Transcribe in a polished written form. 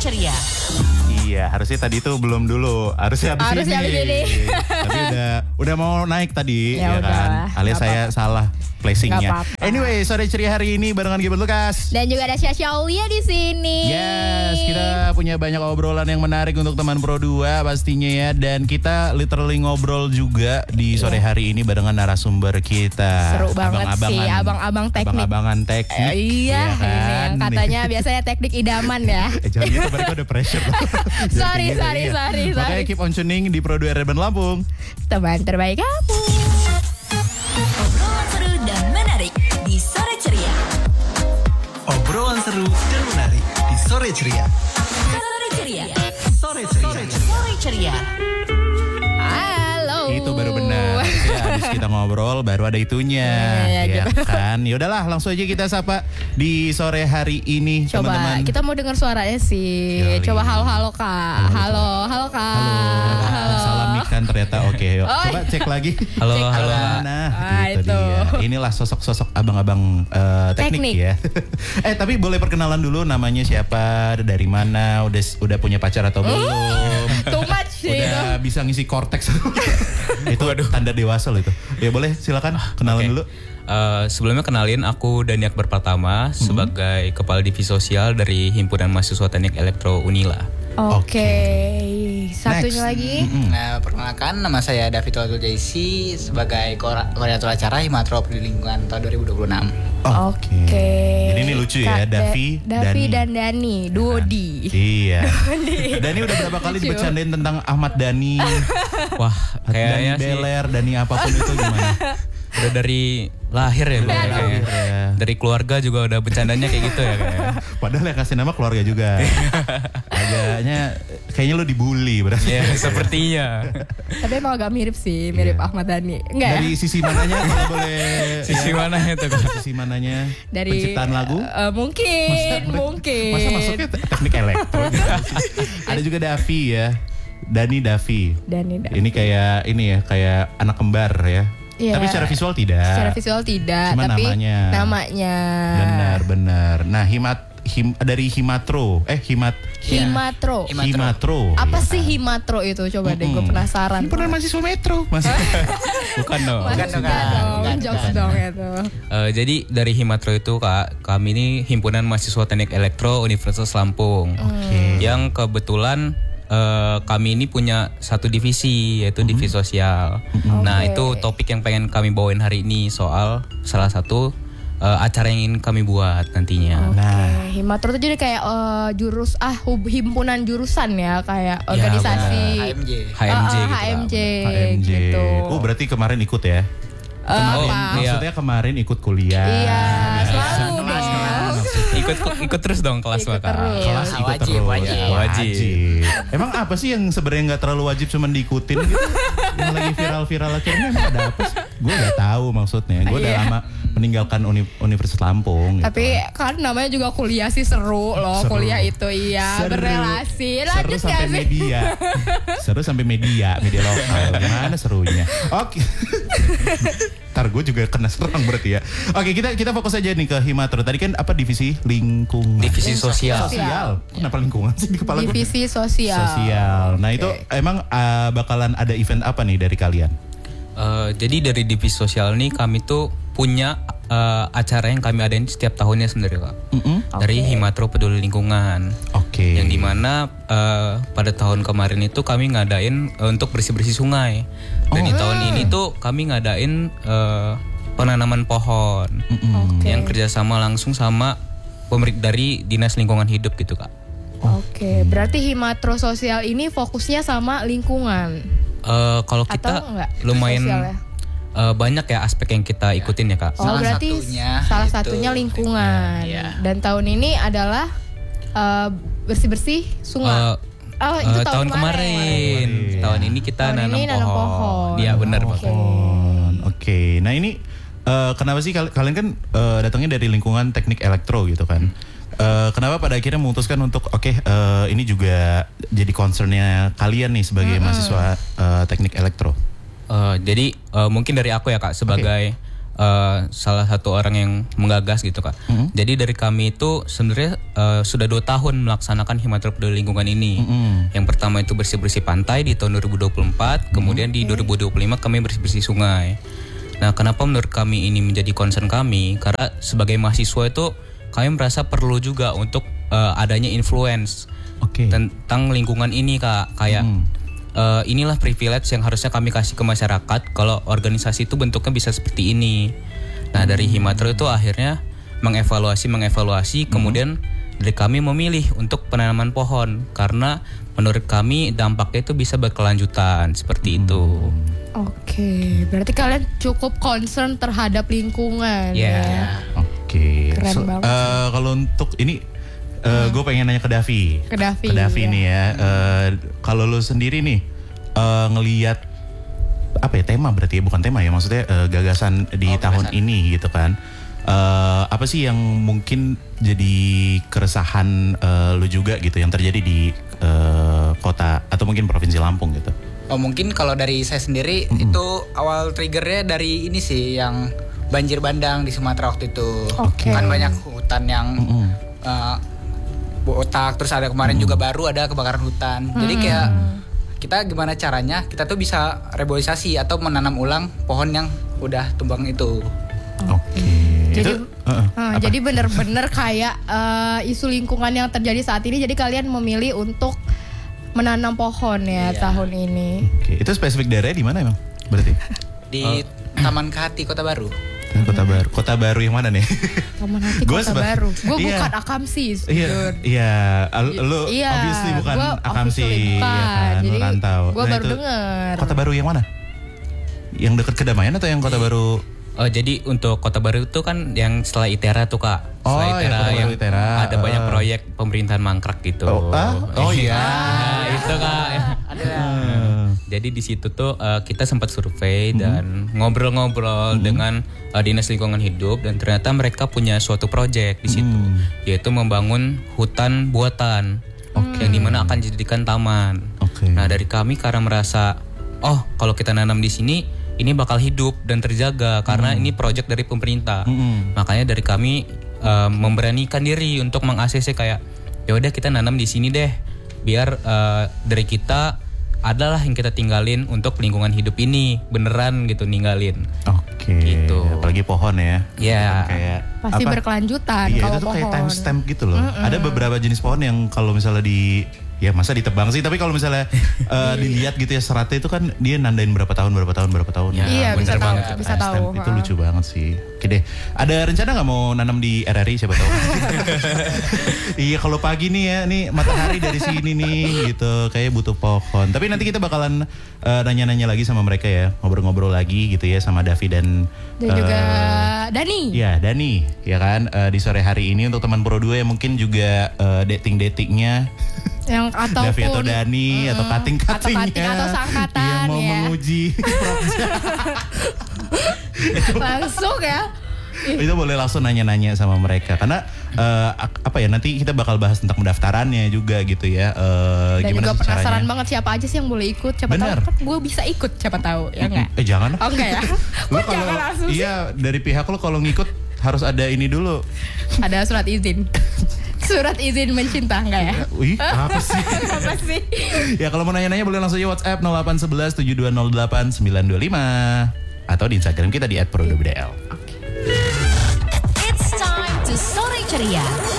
ceria. Iya, harusnya tadi itu belum dulu. Harusnya habis ini. Tapi udah mau naik tadi, ya kan? Alias saya salah placingnya. Anyway, sore ceria hari ini barengan Gilbert Lucas. Dan juga ada Syasha Aulia di sini. Yes, kita punya banyak obrolan yang menarik untuk teman Pro 2 pastinya ya. Dan kita literally ngobrol juga di sore hari ini barengan narasumber kita. Seru banget sih, abang-abang teknik. Abang-abangan teknik. Iya, kan? ini yang katanya biasanya teknik idaman ya. Jangan gitu, mereka udah pressure. Sorry. Makanya keep on tuning di Pro 2 Urban Lampung. Teman terbaik kamu. Obrolan seru dan menarik di sore ceria. Obrolan seru dan menarik di sore ceria. Sore ceria. Sore ceria. Sore ceria. Halo. Itu baru benar. Ya, habis kita ngobrol baru ada itunya. Ya gitu. Kan. Ya udahlah, langsung aja kita sapa di sore hari ini, Coba teman-teman. kita mau dengar suaranya sih. Yoli. Coba halo Kak. Halo Kak. Halo. Salam mic kan ternyata oke. Yuk. Oh. Coba cek lagi. Halo. Nah, itu dia. Inilah sosok-sosok abang-abang teknik ya. Tapi boleh perkenalan dulu, namanya siapa, dari mana, udah punya pacar atau belum? Too much sih. Udah bisa ngisi korteks. Itu tanda dewasa loh itu. Ya boleh, silakan kenalan dulu. Sebelumnya kenalin, aku Daniak Berpratama sebagai Kepala Divisi Sosial dari Himpunan Mahasiswa Teknik Elektro Unila. Oke. Satunya Next. lagi. Nah, perkenalkan nama saya David Wadul Jaisi sebagai koordinator acara Himatro Peduli Lingkungan tahun 2026. Oke. Jadi ini lucu ya, Davi dan Dani, duo D. Iya. Dani udah berapa kali Lucu. dibercandain tentang Ahmad Dhani, Wah, Dani kayaknya sih Beler, Dani apapun itu gimana? udah dari lahir ya, kayaknya. Ya. Dari keluarga juga udah bercandanya kayak gitu ya kayaknya. Padahal yang kasih nama keluarga juga. Kayaknya lo dibully berarti. Ya, sepertinya. Tapi emang agak mirip sih, mirip Iya. Ahmad Dhani. Enggak Dari ya? sisi mananya kalau boleh? Sisi mana itu Kak? Sisi mananya? Dari Penciptaan lagu? Mungkin. Masa masuknya teknik elektro? Ada juga Davi ya. Dani. Ini kayak anak kembar ya. Iya. Tapi secara visual tidak. Secara visual tidak, Cuma tapi namanya. Benar. Nah, dari Himatro. Himatro. Himatro. Apa sih Himatro itu? Coba deh, gue penasaran. Himpunan mahasiswa Metro. Bukan dong. Bukan jokes dong itu. Jadi dari Himatro itu Kak, kami ini Himpunan Mahasiswa Teknik Elektro Universitas Lampung. Yang kebetulan kami ini punya satu divisi, yaitu divisi sosial. Nah, itu topik yang pengen kami bawain hari ini, soal salah satu acara yang ingin kami buat nantinya. Nah, Himatro itu jadi kayak himpunan jurusan ya, kayak organisasi. HMJ gitu. gitu. Oh, berarti kemarin ikut ya? Maksudnya kemarin ikut kuliah. Iya, selalu dong. Ikut terus dong kelas Ikut Kak. terus. Kelas ikut Wajib, terus. wajib. Wajib. Emang apa sih yang sebenarnya nggak terlalu wajib, cuman diikutin gitu? Yang lagi viral-viral akhirnya emang ada apa sih? Gue nggak tahu maksudnya. Gue udah lama meninggalkan Universitas Lampung. Tapi kan namanya juga kuliah sih seru loh. Seru. Kuliah itu berrelasi. Lanjut seru sampai gak sih? media. Seru sampai media lokal. Gimana serunya? Oke. Ntar gue juga kena serang berarti ya. Oke, kita fokus aja nih ke Himatro. Tadi kan apa divisi lingkungan? Divisi sosial. Sosial. Kenapa lingkungan sih di kepala gue? Divisi sosial. Sosial. Nah itu emang bakalan ada event apa nih dari kalian? Jadi dari divisi sosial nih kami tuh punya acara yang kami adain setiap tahunnya sebenarnya Kak. Dari Himatro Peduli Lingkungan. Oke. Yang dimana pada tahun kemarin itu kami ngadain untuk bersih-bersih sungai. Dan di tahun ini tuh kami ngadain penanaman pohon. Yang kerjasama langsung sama dari Dinas Lingkungan Hidup gitu Kak. Oke, berarti Himatro Sosial ini fokusnya sama lingkungan. Kalau kita Atau enggak? lumayan Sosial ya? banyak ya aspek yang kita ikutin ya Kak. Oh, berarti salah satunya lingkungan. Iya. Dan tahun ini adalah bersih-bersih sungai. Itu tahun kemarin. Tahun ini kita Tahun nanam ini nanam pohon. Iya benar Pak. Oke. Nah ini kenapa sih kalian kan datangnya dari lingkungan teknik elektro gitu kan? Kenapa pada akhirnya memutuskan untuk ini juga jadi concernnya kalian nih sebagai mahasiswa teknik elektro? Jadi mungkin dari aku ya Kak sebagai salah satu orang yang menggagas gitu Kak. Jadi dari kami itu sebenarnya sudah 2 tahun melaksanakan Himatro Peduli Lingkungan ini. Yang pertama itu bersih-bersih pantai di tahun 2024, kemudian di 2025 kami bersih-bersih sungai. Nah, kenapa menurut kami ini menjadi concern kami? Karena sebagai mahasiswa itu kami merasa perlu juga untuk adanya influence tentang lingkungan ini Kak. Kayak inilah privilege yang harusnya kami kasih ke masyarakat kalau organisasi itu bentuknya bisa seperti ini. Nah, dari Himatro itu akhirnya mengevaluasi kemudian dari kami memilih untuk penanaman pohon karena menurut kami dampaknya itu bisa berkelanjutan seperti itu. Oke, berarti kalian cukup concern terhadap lingkungan ya. Oke. Keren banget. Kalau untuk ini gue pengen nanya ke Davi. Ke Davi, nih ya. Kalau lu sendiri nih ngelihat apa ya, tema berarti ya, bukan tema ya, maksudnya gagasan di tahun ini gitu kan. Apa sih yang mungkin jadi keresahan lu juga gitu yang terjadi di kota atau mungkin provinsi Lampung gitu? Oh, mungkin kalau dari saya sendiri itu awal triggernya dari ini sih, yang banjir bandang di Sumatera waktu itu. Kan banyak hutan yang botak, terus ada kemarin juga baru ada kebakaran hutan. Jadi kayak kita gimana caranya kita tuh bisa reboisasi atau menanam ulang pohon yang udah tumbang itu. Jadi benar-benar kayak isu lingkungan yang terjadi saat ini. Jadi kalian memilih untuk menanam pohon ya tahun ini. Itu spesifik daerahnya di mana emang? Berarti di Taman Kehati Kota Baru. Kota Baru yang mana nih? Taman Hati Kota Baru. Gue bukan Akamsi. Iya. Lu obviously bukan Akamsi, ya kan? Lu rantau. Gue baru dengar. Kota Baru yang mana? Yang dekat Kedamaian atau yang Kota Baru? Oh, jadi untuk Kota Baru itu kan yang setelah ITERA tuh Kak. Setelah ITERA yang ada banyak proyek pemerintahan mangkrak gitu. Iya. Itu Kak. Jadi di situ tuh kita sempat survei dan ngobrol-ngobrol dengan Dinas Lingkungan Hidup, dan ternyata mereka punya suatu proyek di situ, yaitu membangun hutan buatan yang dimana akan dijadikan taman. Nah, dari kami karena merasa kalau kita nanam di sini ini bakal hidup dan terjaga karena ini proyek dari pemerintah. Makanya dari kami memberanikan diri untuk meng-ACC kayak ya udah kita nanam di sini deh, biar dari kita adalah yang kita tinggalin untuk lingkungan hidup ini beneran gitu, ninggalin. Gitu. Apalagi pohon ya. Iya. Kayak pasti berkelanjutan kalau itu pohon. kayak timestamp gitu loh. Ada beberapa jenis pohon yang kalau misalnya ya masa ditebang sih, tapi kalau misalnya dilihat gitu ya seratnya itu kan dia nandain berapa tahun. Ya, iya, bisa tahu, bisa tahu. Itu lucu banget sih. Oke deh. Ada rencana nggak mau nanam di RRI, siapa tahu? Iya, kalau pagi nih ya, nih matahari dari sini nih gitu, kayak butuh pohon. Tapi nanti kita bakalan nanya-nanya lagi sama mereka ya, ngobrol-ngobrol lagi gitu ya sama Davi dan juga Dani. Ya, Dani, ya kan di sore hari ini untuk teman Pro 2 yang mungkin juga dating-datingnya yang ataupun Davi atau Dani atau kating-katingnya atau sangkatan yang mau menguji langsung ya. Itu boleh langsung nanya-nanya sama mereka karena apa ya, nanti kita bakal bahas tentang pendaftarannya juga gitu ya. Dan gimana juga penasaran caranya banget siapa aja sih yang boleh ikut. Siapa tahu kan gue bisa ikut, siapa tahu ya nggak? Jangan. Oh enggak ya? Lo kalau dari pihak lo kalau ngikut harus ada ini dulu. Ada surat izin. Surat izin mencinta enggak ya? Wih, apa sih? Apa sih? Ya kalau mau nanya-nanya boleh langsung aja WhatsApp 0811 7208 925 atau di Instagram kita di @pro2bdl. It's time to Sore Ceria.